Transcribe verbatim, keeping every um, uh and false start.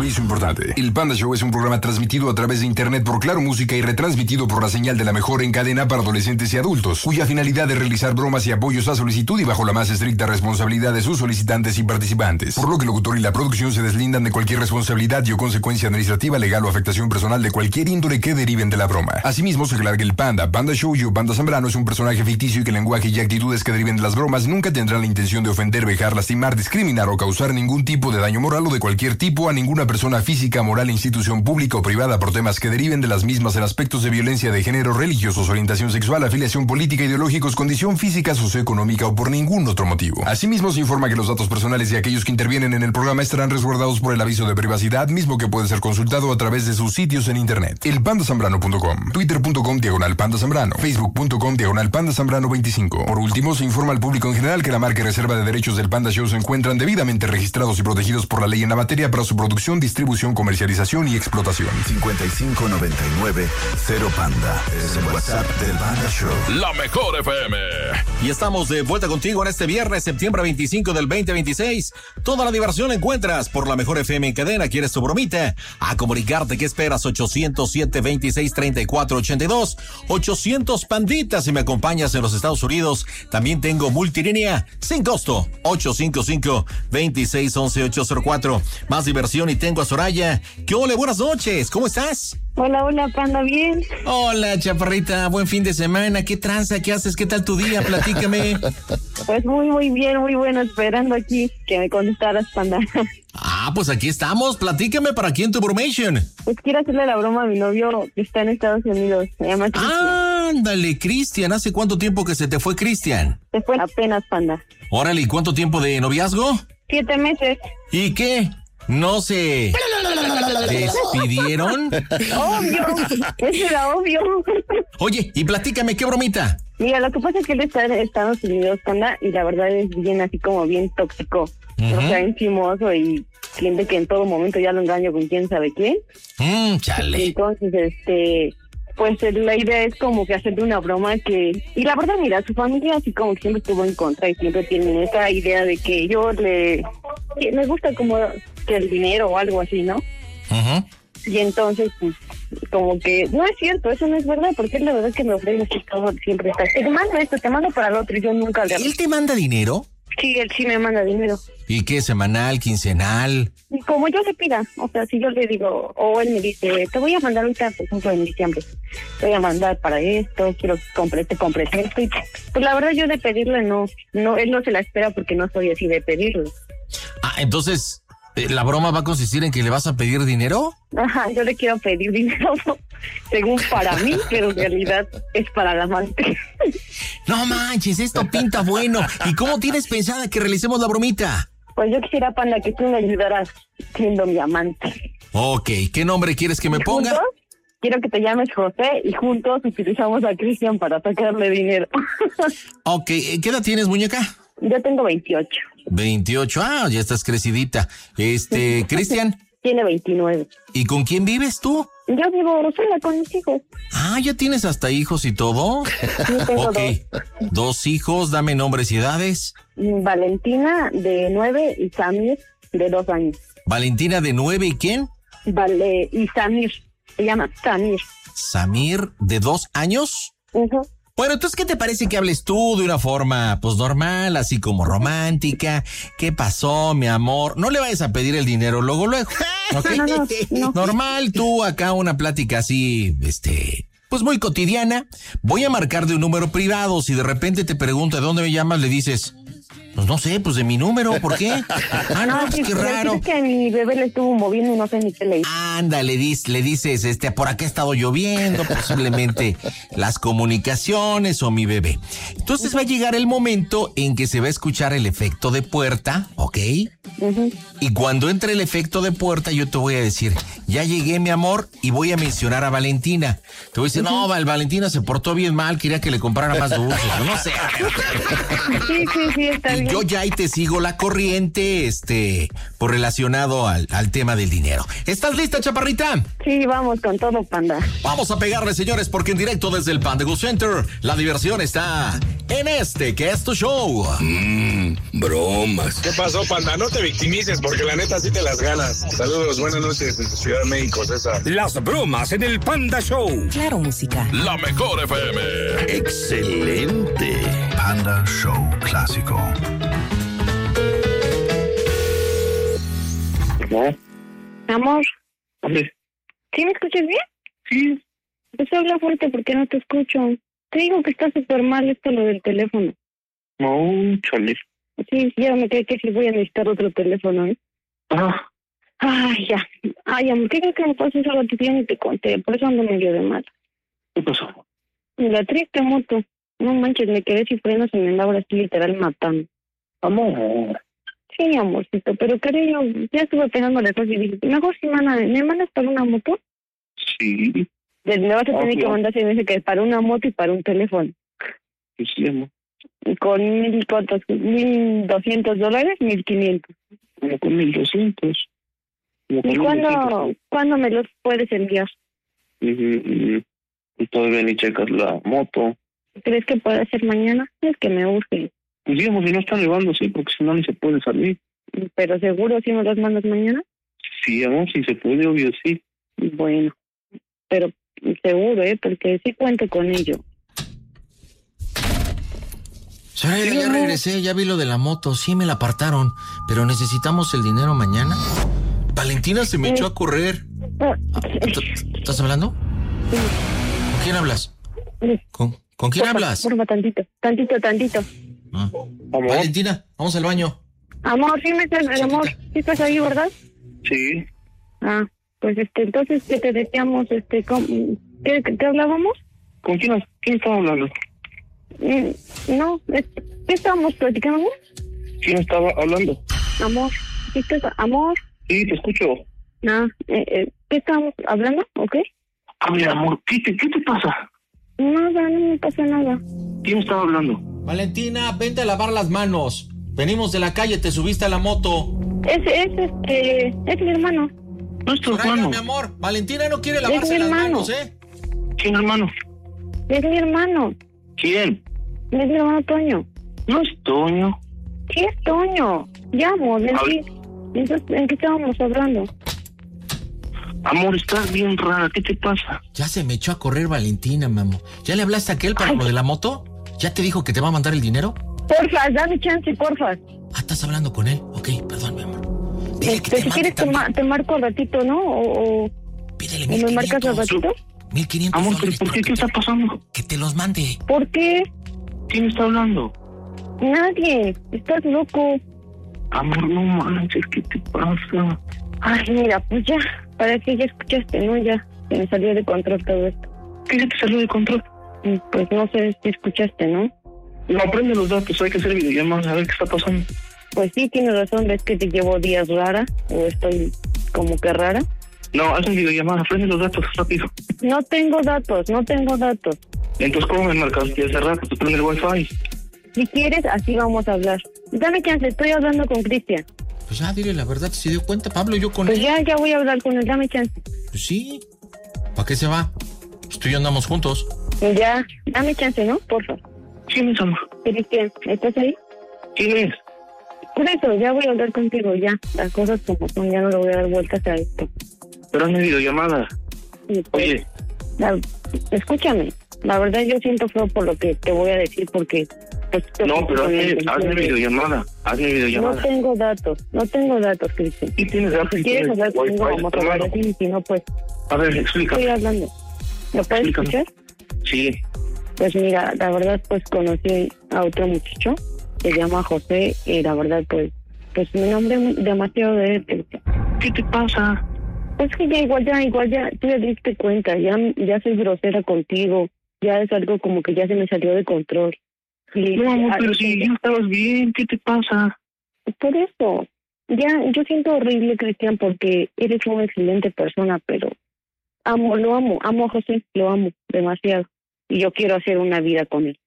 Aviso importante. El Panda Show es un programa transmitido a través de internet por Claro Música y retransmitido por la señal de la mejor en cadena para adolescentes y adultos, cuya finalidad es realizar bromas y apoyos a solicitud y bajo la más estricta responsabilidad de sus solicitantes y participantes. Por lo que el locutor y la producción se deslindan de cualquier responsabilidad y o consecuencia administrativa, legal o afectación personal de cualquier índole que deriven de la broma. Asimismo, se aclara que el Panda, Panda Show y o Panda Zambrano es un personaje ficticio y que el lenguaje y actitudes que deriven de las bromas nunca tendrán la intención de ofender, vejar, lastimar, discriminar o causar ningún tipo de daño moral o de cualquier tipo a ninguna persona física, moral, institución pública o privada por temas que deriven de las mismas en aspectos de violencia de género, religiosos, orientación sexual, afiliación política, ideológicos, condición física, socioeconómica o por ningún otro motivo. Asimismo, se informa que los datos personales de aquellos que intervienen en el programa estarán resguardados por el aviso de privacidad, mismo que puede ser consultado a través de sus sitios en internet. el panda zambrano punto com, twitter punto com diagonal panda zambrano, facebook punto com diagonal panda zambrano veinticinco. Por último, se informa al público en general que la marca y reserva de derechos del Panda Show se encuentran debidamente registrados y protegidos por la ley en la materia para su producción, distribución, comercialización y explotación. cincuenta y cinco noventa y nueve cero Panda es el WhatsApp del Panda Show. La mejor F M. Y estamos de vuelta contigo en este viernes, septiembre veinticinco del veinte veintiséis. Toda la diversión la encuentras por la mejor F M en cadena. ¿Quieres tu bromita? A comunicarte, ¿qué esperas? ochocientos siete, veintiséis, treinta y cuatro, ochenta y dos. ochocientos Panditas, si me acompañas en los Estados Unidos. También tengo multilínea sin costo. ocho cinco cinco, veintiséis, once, ochocientos cuatro. Más diversión y tengo a Soraya. ¿Qué ole? Buenas noches. ¿Cómo estás? Hola, hola, Panda, ¿bien? Hola, chaparrita. Buen fin de semana. ¿Qué tranza? ¿Qué haces? ¿Qué tal tu día? Platícame. Pues muy, muy bien, muy bueno. Esperando aquí que me contestaras, Panda. Ah, pues aquí estamos. Platícame, ¿para quién tu bromation? Pues quiero hacerle la broma a mi novio que está en Estados Unidos. Se llama Cristian. Ándale, Cristian. ¿Hace cuánto tiempo que se te fue Cristian? Se fue apenas, Panda. Órale, ¿y cuánto tiempo de noviazgo? Siete meses. ¿Y qué? ¿No se despidieron? Obvio, eso era obvio. Oye, y platícame, ¿qué bromita? Mira, lo que pasa es que él está en Estados Unidos, Panda, y la verdad es bien así como bien tóxico. Uh-huh. O sea, encimoso y siente que en todo momento ya lo engaño con quién sabe quién. Mm, chale. Entonces, este... pues la idea es como que hacerle una broma que... Y la verdad, mira, su familia así como que siempre estuvo en contra y siempre tienen esa idea de que yo le... que me gusta como que el dinero o algo así, ¿no? Uh-huh. Y entonces, pues, como que... No es cierto, eso no es verdad, porque él la verdad es que me ofrece que todo siempre está... Te mando esto, te mando para el otro y yo nunca le... ¿Él te manda dinero? Sí, él sí me manda dinero. ¿Y qué? ¿Semanal, quincenal? Y como yo le pida, o sea, si yo le digo, o él me dice, te voy a mandar ahorita, por ejemplo, en diciembre, te voy a mandar para esto, quiero que compre, te compres esto, y pues la verdad yo de pedirle no, no, él no se la espera porque no soy así de pedirle. Ah, entonces, ¿la broma va a consistir en que le vas a pedir dinero? Ajá, yo le quiero pedir dinero, según para mí, pero en realidad es para la amante. No manches, esto pinta bueno. ¿Y cómo tienes pensada que realicemos la bromita? Pues yo quisiera, Panda, que tú me ayudaras siendo mi amante. Ok, ¿qué nombre quieres que me ponga? ¿Juntos? Quiero que te llames José y juntos utilizamos a Cristian para sacarle dinero. Ok, ¿qué edad tienes, muñeca? Yo tengo veintiocho. veintiocho, ah, ya estás crecidita. Este, Cristian. Tiene veintinueve. ¿Y con quién vives tú? Yo vivo sola con mis hijos. Ah, ¿ya tienes hasta hijos y todo? Yo tengo ok, dos. Dos hijos, dame nombres y edades. Valentina, de nueve, y Samir, de dos años. Valentina, de nueve, ¿y quién? Vale, y Samir, se llama Samir. Samir, de dos años. Uh-huh. Bueno, entonces, ¿qué te parece que hables tú de una forma, pues, normal, así como romántica? ¿Qué pasó, mi amor? No le vayas a pedir el dinero luego, luego. ¿Okay? No, no, no. Normal, tú acá una plática así, este, pues muy cotidiana. Voy a marcar de un número privado. Si de repente te pregunta de dónde me llamas, le dices... Pues no sé, pues de mi número, ¿por qué? Ah, no, pues qué raro. Es que a mi bebé le estuvo moviendo y no sé ni qué le hizo. Ándale, le dices, este, por acá ha estado lloviendo, posiblemente las comunicaciones o mi bebé. Entonces va a llegar el momento en que se va a escuchar el efecto de puerta, ¿ok? Uh-huh. Y cuando entre el efecto de puerta, yo te voy a decir, ya llegué, mi amor, y voy a mencionar a Valentina. Te voy a decir, uh-huh. no, Val, Valentina se portó bien mal, quería que le comprara más dulces, no sé. Sí, sí, sí, está bien. Yo ya ahí te sigo la corriente, este, por relacionado al, al tema del dinero. ¿Estás lista, chaparrita? Sí, vamos con todo, Panda. Vamos a pegarle, señores, porque en directo desde el Panda Go Center, la diversión está en este que es tu show. Mmm, bromas. ¿Qué pasó, panda? No te victimices, porque la neta sí te las ganas. Saludos, buenas noches desde Ciudad de México, César. Las bromas en el Panda Show. Claro, música. La mejor F M. Excelente. Panda Show Clásico. ¿No? Amor. ¿Dónde? ¿Sí me escuchas bien? Sí. Pues habla fuerte porque no te escucho. Te digo que está súper mal esto lo del teléfono. No, chale. Sí, ya me quedé que sí voy a necesitar otro teléfono, ¿eh? Ah, Ay, ya. Ay, amor, ¿qué crees que me pasó esa ratita y te conté? Por eso ando medio de mal. ¿qué pasó? La triste moto. No manches, me quedé sin frenos y me andaba así literal matando. Amor. Sí, amorcito, pero cariño, ya estuve pensando después y dije, mejor si mana, ¿me mandas para una moto? Sí. De- Me vas a tener Ah, que no. mandar se me dice que para una moto y para un teléfono. Sí, sí, amor. Y con mil cuantos, mil doscientos dólares, mil quinientos. Como con mil doscientos. Como con ¿Y mil cuándo, doscientos. cuándo me los puedes enviar? Y, y- y todavía ni checas la moto. ¿Crees que puede ser mañana? Es que me urge. Pues digamos, si no está nevando, sí, porque si no ni se puede salir. Pero seguro si me los mandas mañana. Sí, amor, si se puede, obvio, sí. Bueno, pero seguro, ¿eh? Porque sí cuento con ello. Soraya, ya regresé, ya vi lo de la moto, sí me la apartaron, pero necesitamos el dinero mañana. Valentina se me echó a correr. Ah, ¿T- ¿Estás hablando? ¿Con quién hablas? ¿Con, ¿con quién porfa, hablas? Porfa, tantito, tantito, tantito. Ah. Amor. Valentina, vamos al baño. Amor, sí me estás, amor, sí estás ahí, ¿verdad? Sí. Ah, pues este, entonces, ¿qué te decíamos? Este, ¿cómo- ¿qué, qué hablábamos? ¿Con quién, quién estaba hablando? Mm, no, es- ¿qué estábamos platicando? ¿Quién estaba hablando? Amor, ¿qué estás, amor? Sí, te escucho. Ah, eh, eh, ¿qué estábamos hablando? ¿Ok? Ah, mi amor, ¿qué te, qué te pasa? Nada, no me pasa nada. ¿Quién estaba hablando? Valentina, vente a lavar las manos. Venimos de la calle, te subiste a la moto. Es, es, este, es mi hermano. No es tu Soraya, hermano. mi amor, Valentina no quiere Es lavarse mi las hermano. manos, ¿eh? ¿Quién, hermano? Es mi hermano. ¿Quién? Es mi hermano Toño. No es Toño. Sí, es Toño. Ya, amor, ¿en A qué, entonces, ¿en qué estábamos hablando? Amor, estás bien rara. ¿Qué te pasa? Ya se me echó a correr Valentina, mi amor. ¿Ya le hablaste a aquel para Ay. lo de la moto? ¿Ya te dijo que te va a mandar el dinero? Porfa, dame chance, porfa. Ah, estás hablando con él. Ok, perdón, mi amor. Dile que Este, te si mande quieres te, ma- también. te marco al ratito, ¿no? O, o, Pídele o mil me marcas al quinientos. ratito. Mil quinientos Amor, ¿pero dólares por para qué? que ¿Qué está te- pasando? Que te los mande. ¿Por qué? ¿Quién está hablando? Nadie. Estás loco. Amor, no manches, ¿qué te pasa? Ay, mira, pues ya. Para que ya escuchaste, ¿no? Ya. Se me salió de control todo esto. ¿Qué se te salió de control? Y, Pues no sé si escuchaste, ¿no? No, prende los datos, hay que hacer videollamadas, a ver qué está pasando. Pues sí, tienes razón. ¿Ves que te llevo días rara? O estoy como que rara. No, haz un videollamada, prende los datos rápido. No tengo datos, no tengo datos. Entonces, ¿cómo me marcaste hace rato? Tú prende el wifi. Si quieres, así vamos a hablar. Dame chance, estoy hablando con Cristian. Pues ya, dile la verdad, si se dio cuenta, Pablo, yo con Pues él. ya, ya voy a hablar con él, dame chance. Pues sí. ¿Para qué se va? Pues tú y yo andamos juntos. Ya, dame chance, ¿no? Porfa. ¿Quién es, amor? Cristian, ¿estás ahí? ¿Quién es? Por eso, ya voy a hablar contigo, ya. Las cosas como son, ya no le voy a dar vueltas a esto. Pero hazme videollamada. Y, pues, Oye, la- escúchame, la verdad yo siento feo por lo que te voy a decir, porque... Pues, no, pero hazme, hazme videollamada. Hazme No videollamada. tengo datos, no tengo datos, Cristian. ¿Y tienes datos? Si quieres hablar conmigo, Wi-Fi, vamos a hablar hermano. así, y si no, pues, A ver, explícame. estoy hablando. ¿Lo puedes Explícame. escuchar? Sí. Pues mira, la verdad, pues conocí a otro muchacho, se llama José, y la verdad, pues, pues me enamoré mu- demasiado de él. Cristian. ¿Qué te pasa? Pues que ya igual, ya, igual, ya, tú ya diste cuenta, ya, ya soy grosera contigo, ya es algo como que ya se me salió de control. Y- No, amor, ah, pero y- si ya estabas bien, ¿qué te pasa? Por eso, ya, yo siento horrible, Cristian, porque eres una excelente persona, pero amo, lo amo, amo a José, lo amo demasiado, y yo quiero hacer una vida con él.